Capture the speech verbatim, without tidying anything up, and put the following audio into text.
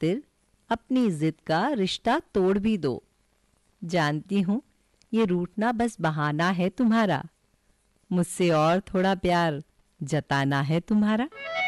खातिर अपनी जिद का रिश्ता तोड़ भी दो। जानती हूँ ये रूठना बस बहाना है तुम्हारा, मुझसे और थोड़ा प्यार जताना है तुम्हारा।